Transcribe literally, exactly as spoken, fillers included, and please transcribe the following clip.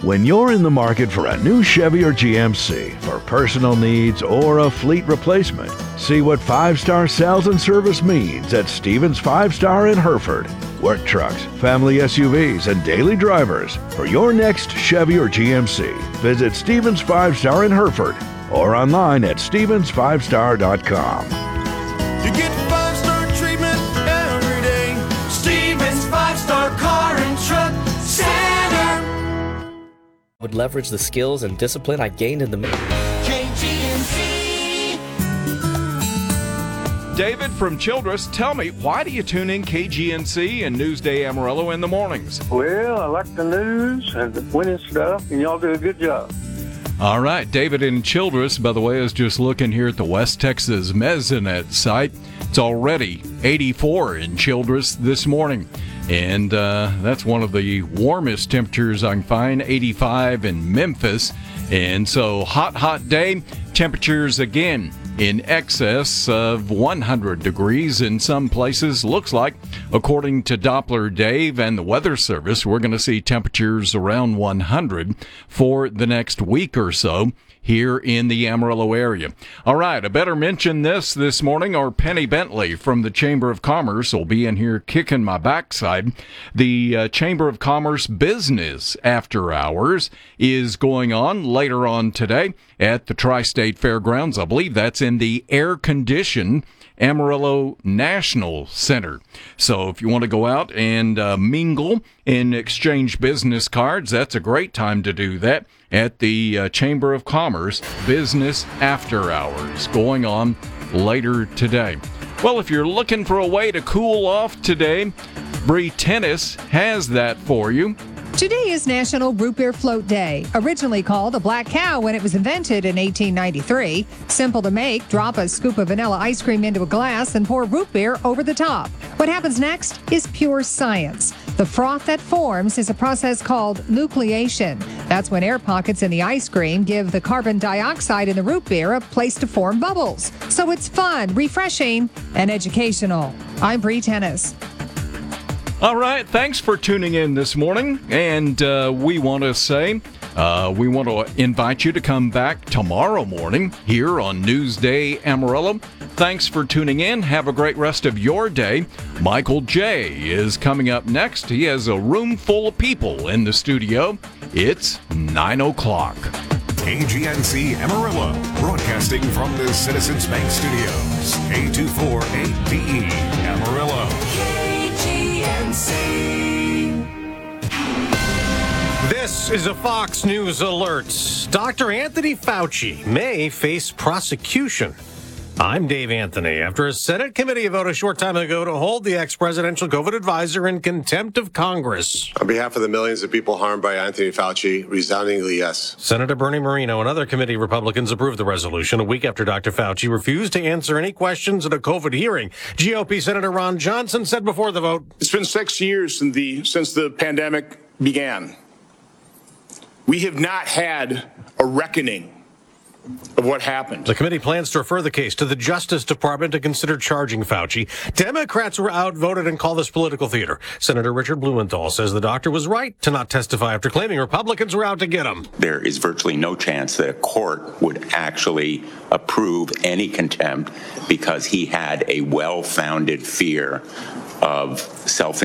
When you're in the market for a new Chevy or G M C for personal needs or a fleet replacement, see what five-star sales and service means at Stevens Five Star in Hereford. Work trucks, family S U Vs, and daily drivers. For your next Chevy or G M C, visit Stevens Five Star in Hereford or online at stevens five star dot com. You get five-star treatment every day. Stevens Five Star Car and Truck Center. Would leverage the skills and discipline I gained in the K G N C. David from Childress, tell me, why do you tune in K G N C and Newsday Amarillo in the mornings? Well, I like the news and the winning stuff, and y'all do a good job. All right, David in Childress, by the way, is just looking here at the West Texas Mesonet site. It's already eighty-four in Childress this morning. And uh, that's one of the warmest temperatures I can find, eighty-five in Memphis. And so hot, hot day. Temperatures again in excess of one hundred degrees in some places. Looks like, according to Doppler Dave and the Weather Service, we're going to see temperatures around one hundred for the next week or so here in the Amarillo area. All right, I better mention this this morning, or Penny Bentley from the Chamber of Commerce will be in here kicking my backside. The uh, Chamber of Commerce Business After Hours is going on later on today at the Tri-State Fairgrounds. I believe that's in the air-conditioned Amarillo National Center. So if you want to go out and uh, mingle and exchange business cards, that's a great time to do that at the uh, Chamber of Commerce Business After Hours going on later today. Well, if you're looking for a way to cool off today, Bree Tennis has that for you. Today is National Root Beer Float Day, originally called a black cow when it was invented in eighteen ninety-three. Simple to make, drop a scoop of vanilla ice cream into a glass and pour root beer over the top. What happens next is pure science. The froth that forms is a process called nucleation. That's when air pockets in the ice cream give the carbon dioxide in the root beer a place to form bubbles. So it's fun, refreshing, and educational. I'm Bree Tennis. All right, thanks for tuning in this morning, and uh, we want to say uh, we want to invite you to come back tomorrow morning here on Newsday Amarillo. Thanks for tuning in. Have a great rest of your day. Michael J. is coming up next. He has a room full of people in the studio. It's nine o'clock. K G N C Amarillo, broadcasting from the Citizens Bank Studios. K two forty-eight D E Amarillo. K G N C. This is a Fox News alert. Doctor Anthony Fauci may face prosecution. I'm Dave Anthony. After a Senate committee vote a short time ago to hold the ex-presidential COVID advisor in contempt of Congress. On behalf of the millions of people harmed by Anthony Fauci, resoundingly yes. Senator Bernie Moreno and other committee Republicans approved the resolution a week after Doctor Fauci refused to answer any questions at a COVID hearing. G O P Senator Ron Johnson said before the vote, "It's been six years since the, since the pandemic began. We have not had a reckoning of what happened." The committee plans to refer the case to the Justice Department to consider charging Fauci. Democrats were outvoted and call this political theater. Senator Richard Blumenthal says the doctor was right to not testify after claiming Republicans were out to get him. There is virtually no chance that a court would actually approve any contempt because he had a well-founded fear of self